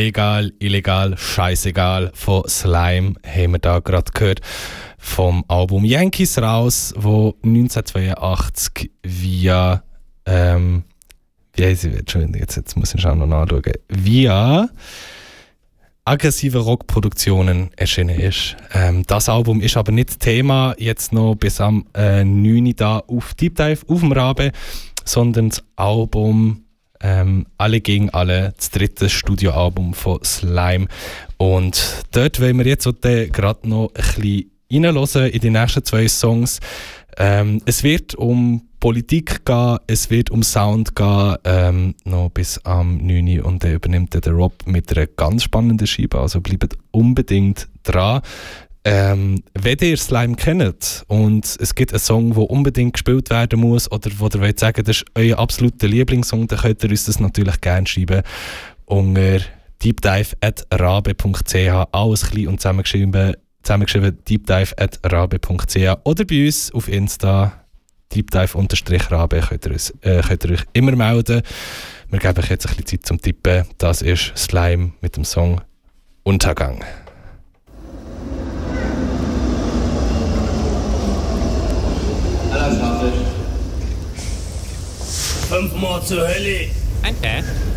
Legal, illegal, scheißegal von Slime haben wir da gerade gehört vom Album Yankees raus, wo 1982 via wie heisst sie? Entschuldigung, jetzt muss ich schon noch nachschauen. Via aggressive Rockproduktionen erschienen ist. Das Album ist aber nicht Thema jetzt noch bis am 9. da auf Deep Dive auf dem Rabe, sondern das Album Alle gegen alle, das dritte Studioalbum von Slime. Und dort wollen wir jetzt gerade noch ein bisschen reinhören in die nächsten 2 Songs. Es wird um Politik gehen, es wird um Sound gehen, noch bis am 9. Und dann übernimmt der Rob mit einer ganz spannenden Scheibe, also bleibt unbedingt dran. Wenn ihr Slime kennt und es gibt einen Song, der unbedingt gespielt werden muss oder wo ihr wollt sagen, das ist euer absoluter Lieblingssong, dann könnt ihr uns das natürlich gerne schreiben unter deepdive@rabe.ch, alles klein und zusammengeschrieben deepdive@rabe.ch oder bei uns auf Insta deepdive_rabe könnt ihr euch immer melden. Wir geben euch jetzt ein bisschen Zeit zum Tippen. Das ist Slime mit dem Song Untergang. Alles fertig. 5 Mal zur Hölle. Okay.